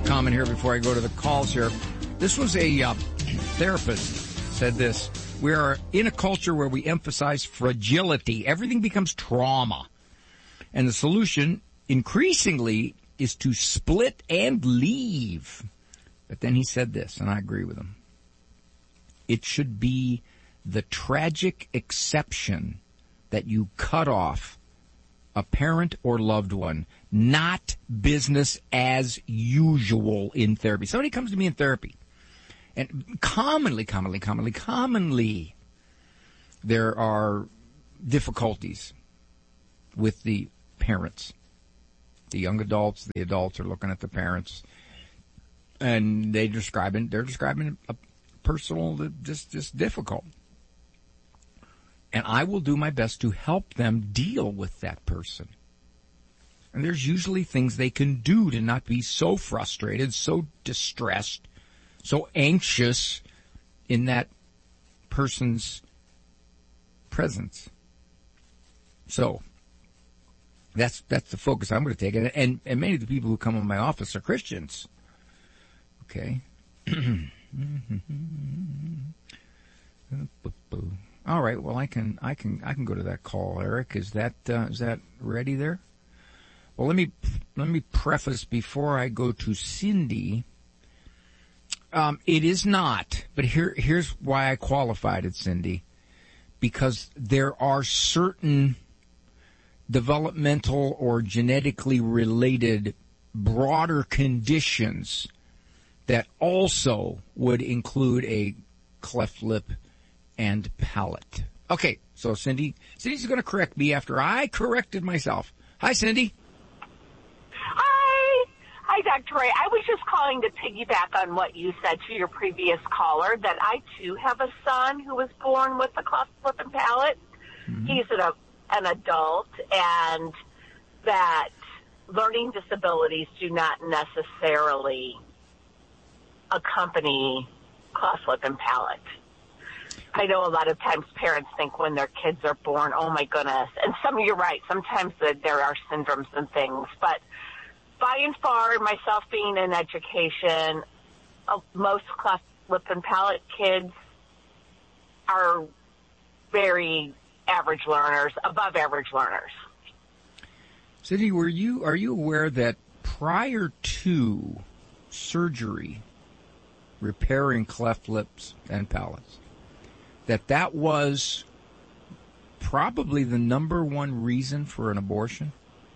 comment here before I go to the calls here. This was a therapist said this. We are in a culture where we emphasize fragility. Everything becomes trauma. And the solution, increasingly, is to split and leave. But then he said this, and I agree with him. It should be the tragic exception that you cut off a parent or loved one, not business as usual in therapy. Somebody comes to me in therapy, and commonly, there are difficulties with the parents. The young adults, the adults are looking at the parents, and they're describing a personal, just difficult. And I will do my best to help them deal with that person. And there's usually things they can do to not be so frustrated, so distressed, so anxious in that person's presence. So that's the focus I'm going to take. And many of the people who come in my office are Christians. Okay. All right. Well, I can go to that call, Eric. Is that ready there? Well, let me preface before I go to Cindy. It is not, but here's why I qualified it, Cindy, because there are certain developmental or genetically related broader conditions that also would include a cleft lip and palate. Okay, so Cindy's going to correct me after I corrected myself. Hi, Cindy. Hi, Dr. Ray. I was just calling to piggyback on what you said to your previous caller, that I, too, have a son who was born with a cleft lip and palate. Mm-hmm. He's an adult, and that learning disabilities do not necessarily accompany cleft lip and palate. I know a lot of times parents think when their kids are born, oh my goodness, and you're right, sometimes there are syndromes and things, but by and far, myself being in education, most cleft lip and palate kids are very average learners, above average learners. Cindy, are you aware that prior to surgery repairing cleft lips and palates, that was probably the number one reason for an abortion?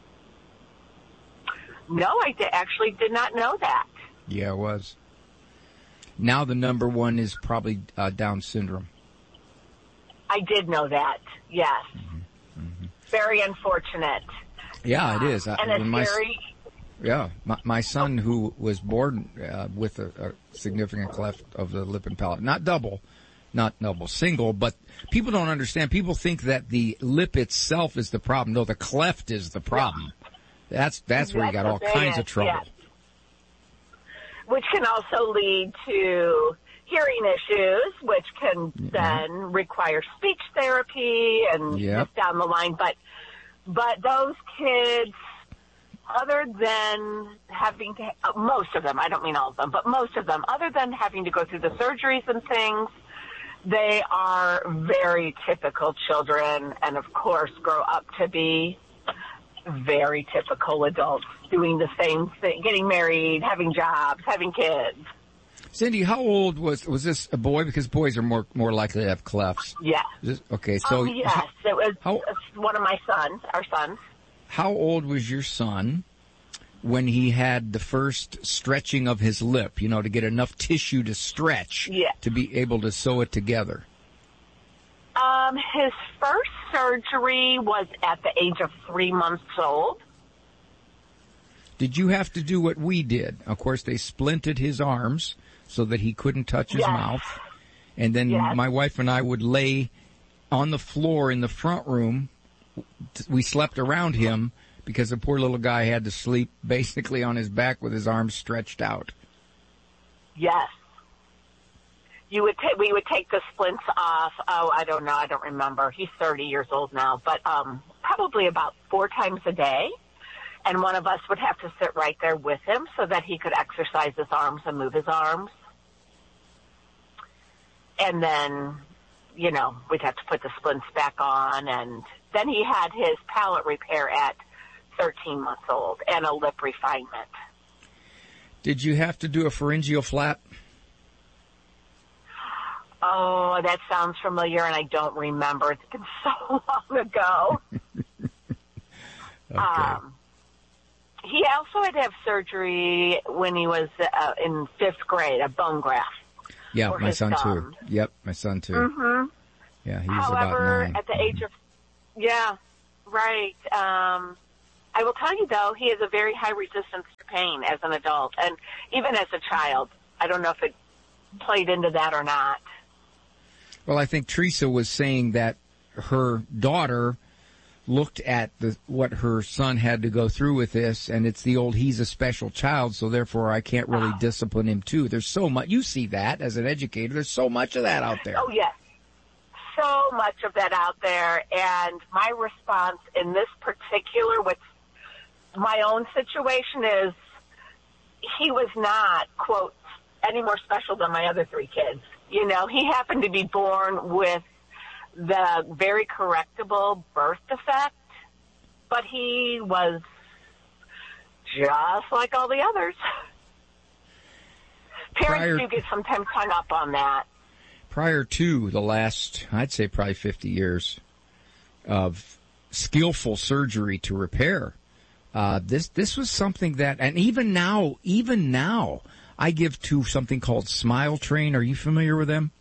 No, I actually did not know that. Yeah, it was. Now the number one is probably Down syndrome. I did know that, yes. Mm-hmm. Mm-hmm. Very unfortunate. Yeah, it is. And it's very... Yeah, my son who was born with a significant cleft of the lip and palate, not double, single, but people don't understand. People think that the lip itself is the problem. No, the cleft is the problem. That's where you got all kinds of trouble. Yes. Which can also lead to hearing issues, which can then require speech therapy and just down the line. But those kids, other than having to, most of them, I don't mean all of them, but most of them, other than having to go through the surgeries and things, they are very typical children and, of course, grow up to be very typical adults doing the same thing, getting married, having jobs, having kids. Cindy, how old was this a boy? Because boys are more likely to have clefts. Yeah. Okay, so... yes, it was one of my sons, our sons. How old was your son when he had the first stretching of his lip, to get enough tissue to stretch to be able to sew it together? His first surgery was at the age of 3 months old. Did you have to do what we did? Of course, they splinted his arms so that he couldn't touch his mouth. And then my wife and I would lay on the floor in the front room. We slept around him because the poor little guy had to sleep basically on his back with his arms stretched out. Yes. We would take the splints off. Oh, I don't know. I don't remember. He's 30 years old now, but probably about 4 times a day. And one of us would have to sit right there with him so that he could exercise his arms and move his arms. And then, you know, we'd have to put the splints back on. And then he had his palate repair at 13 months old and a lip refinement. Did you have to do a pharyngeal flap? Oh, that sounds familiar, and I don't remember. It's been so long ago. Okay. He also had to have surgery when he was in 5th grade, a bone graft. Yeah, my son too. Yep, my son too. Mm-hmm. Yeah, he was about 9. At the age of, yeah, right. I will tell you though, he has a very high resistance to pain as an adult, and even as a child. I don't know if it played into that or not. Well, I think Teresa was saying that her daughter looked at what her son had to go through with this, and it's the old, he's a special child, so therefore I can't really discipline him too. There's so much, you see that as an educator, there's so much of that out there. Oh, yes. So much of that out there, and my response in this particular, with my own situation is, he was not, quote, any more special than my other 3 kids. You know, he happened to be born with the very correctable birth defect, but he was just like all the others. Parents do get sometimes hung up on that. Prior to the last, I'd say probably 50 years of skillful surgery to repair, this was something that, and even now, I give to something called Smile Train. Are you familiar with them?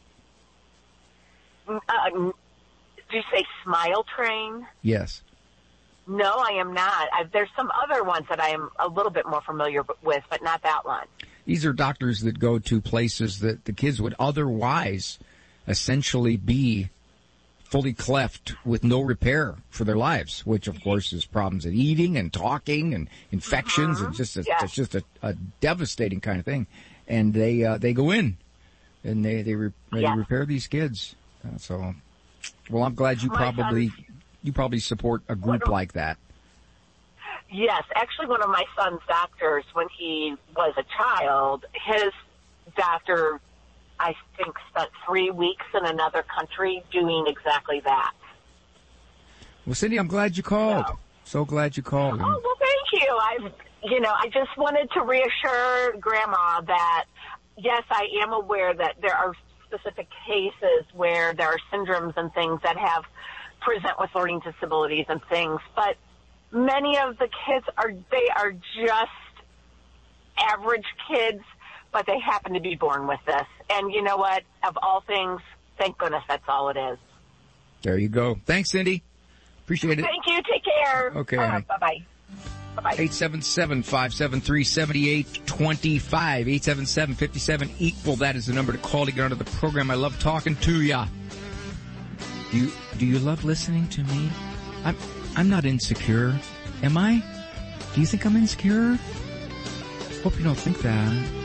Did you say Smile Train? Yes. No, I am not. There's some other ones that I am a little bit more familiar with, but not that one. These are doctors that go to places that the kids would otherwise essentially be fully cleft with no repair for their lives, which of course is problems of eating and talking and infections and it's just a devastating kind of thing. And they go in and they repair these kids. Well, I'm glad you probably support a group like that. Yes, actually one of my son's doctors, when he was a child, his doctor, I think, spent 3 weeks in another country doing exactly that. Well, Cindy, I'm glad you called. So glad you called. Oh, well, thank you. I just wanted to reassure Grandma that, yes, I am aware that there are specific cases where there are syndromes and things that present with learning disabilities and things, but many of the kids are just average kids, but they happen to be born with this. And you know what? Of all things, thank goodness that's all it is. There you go. Thanks, Cindy. Appreciate it. Thank you. Take care. Okay. All right, bye-bye. Bye-bye. 877-573-7825. 877-57-EQUAL. That is the number to call to get onto the program. I love talking to ya. Do you love listening to me? I'm not insecure. Am I? Do you think I'm insecure? Hope you don't think that.